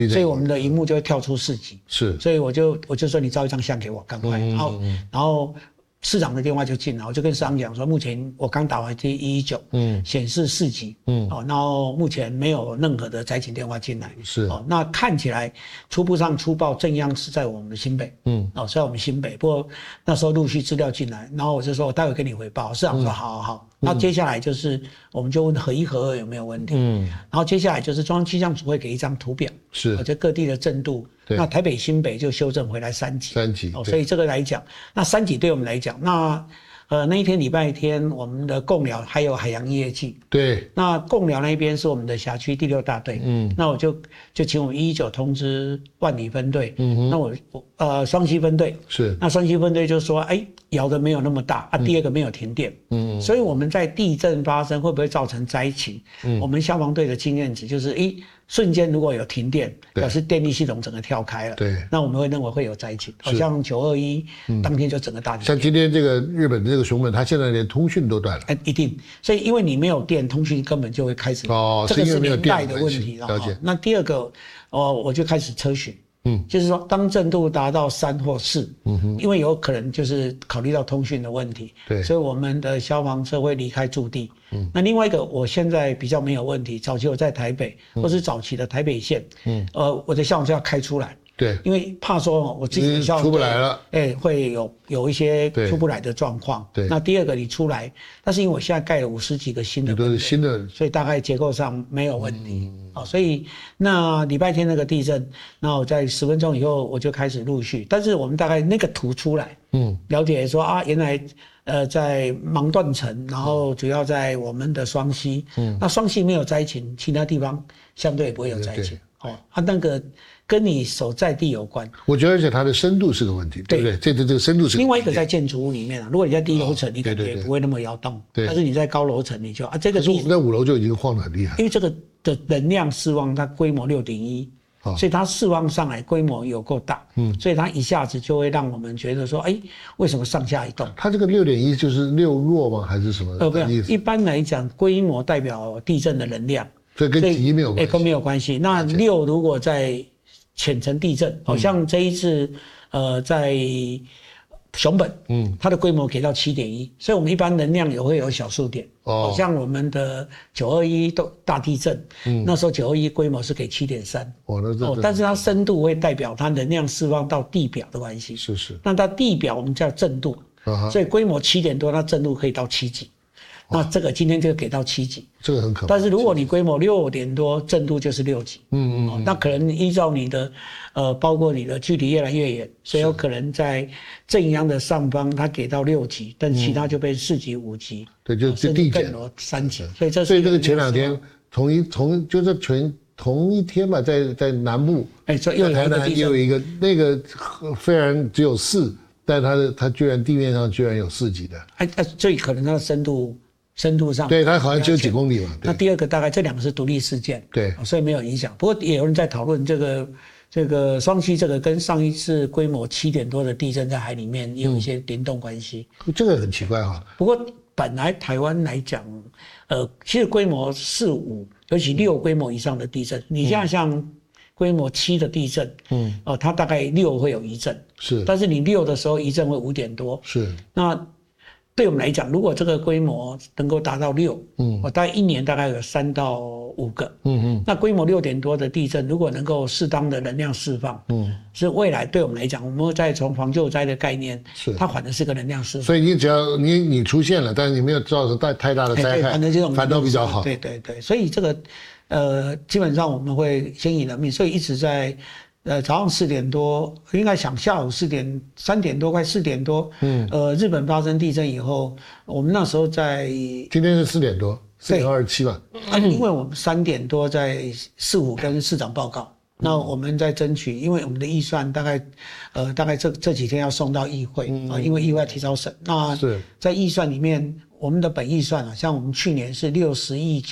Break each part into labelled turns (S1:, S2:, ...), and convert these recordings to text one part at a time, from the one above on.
S1: 所以我们的荧幕就会跳出4级。
S2: 是，
S1: 所以我就说你照一张相给我，赶快。然后市长的电话就进来，我就跟市长讲说，目前我刚打完第119，显示4级，然后目前没有任何的灾情电话进来，
S2: 是，
S1: 那看起来初步上初报震央是在我们的新北，在我们新北，不过那时候陆续资料进来，然后我就说我待会跟你回报，市长说好，那接下来就是我们就问核1核2有没有问题，然后接下来就是中央气象署会给一张图表，
S2: 是，
S1: 就各地的震度。那台北新北就修正回来3级，3级，所以这个来讲，那3级对我们来讲，那一天礼拜天我们的贡寮还有海洋音乐季，
S2: 对，
S1: 那贡寮那边是我们的辖区第6大队，那我就请我们119通知万里分队，那我双溪分队
S2: 是，
S1: 那双溪分队就说，摇的没有那么大第二个没有停电，所以我们在地震发生会不会造成灾情，我们消防队的经验值就是瞬间如果有停电，表示电力系统整个跳开了，
S2: 对，
S1: 那我们会认为会有灾情，好像921当天就整个大停电。
S2: 像今天这个日本的这个熊本，它现在连通讯都断了，
S1: 一定，所以因为你没有电，通讯根本就会开始，这个是年代的问题了。那第二个，我就开始测询。就是说，当震度达到3或4，因为有可能就是考虑到通讯的问题，对，所以我们的消防车会离开驻地。那另外一个，我现在比较没有问题，早期我在台北，或是早期的台北县，我的消防车要开出来。对，因为怕说我自己的消防
S2: 出不来了，
S1: 会有一些出不来的状况。对，那第二个你出来，但是因为我现在盖了50几个新的，
S2: 都是新的，
S1: 所以大概结构上没有问题。所以那礼拜天那个地震，那我在10分钟以后我就开始陆续，但是我们大概那个图出来，了解说原来在芒段层，然后主要在我们的双溪，那双溪没有灾情，其他地方相对也不会有灾情。那个跟你所在地有关，
S2: 我觉得而且它的深度是个问题，对不对？这个深度是
S1: 另外一个在建筑物里面如果你在低楼层，你可能也不会那么摇动，但是你在高楼层你就这个。
S2: 可是我们在5楼就已经晃得很厉害，
S1: 因为这个的能量释放它规模6.1，所以它释放上来规模有够大，所以它一下子就会让我们觉得说，为什么上下移动？
S2: 它这个6.1就是6弱吗？还是什么意思？
S1: 一般来讲，规模代表地震的能量。
S2: 这跟级没有关系，
S1: 跟没有关系。那6如果在浅层地震，好像这一次在熊本，它的规模给到7.1，所以我们一般能量也会有小数点。好像我们的921都大地震，那时候921规模是给7.3，但是它深度会代表它能量释放到地表的关系。是。那它地表我们叫震度，所以规模7点多，它震度可以到7级。那这个今天就给到7级，
S2: 这个很可怕。
S1: 但是如果你规模6点多，震度就是6级。那可能依照你的包括你的距离越来越远，所以有可能在震央的上方它给到6级，但其他就被4级、5级，
S2: 对，就递减
S1: 3级。
S2: 所以这个前2天就是同一天嘛，在南部，在台南又有一个那个虽然只有4，但它居然地面上居然有4级的。
S1: 所以可能它的深度上，
S2: 对，它好像只有几公里嘛。
S1: 那第二个大概这2个是独立事件，对，所以没有影响。不过也有人在讨论这个双溪这个跟上一次规模7点多的地震在海里面也有一些联动关系。
S2: 这个很奇怪哈。
S1: 不过本来台湾来讲，其实规模4、5，尤其6规模以上的地震，你像规模7的地震，它大概6会有余震，是，但是你6的时候余震会5点多，是，那。对我们来讲，如果这个规模能够达到6，我大概1年大概有3到5个，那规模6点多的地震，如果能够适当的能量释放，是未来对我们来讲，我们会再从防救灾的概念，它反而是个能量释放。
S2: 所以你只要你出现了，但是你没有造成太大的灾害，反倒比较好。
S1: 对，所以这个基本上我们会先以人命，所以一直在。早上4点多，应该想下午3点多，快4点多。日本发生地震以后，我们那时候在
S2: 今天是4点多，4点27吧。
S1: 因为我们3点多在市府跟市长报告，那我们在争取，因为我们的预算大概这几天要送到议会因为议会要提早审。那在预算里面，我们的本预算像我们去年是60亿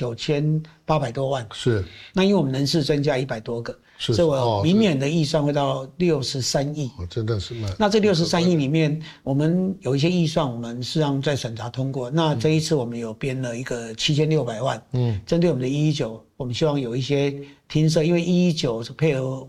S1: 9800多万，是。那因为我们人事增加100多个。所以我明年的预算会到63亿，
S2: 真的是蛮。
S1: 那这63亿里面，我们有一些预算，我们实际上在审查通过。那这一次我们有编了一个7600万，针对我们的119 我们希望有一些厅舍，因为119是配合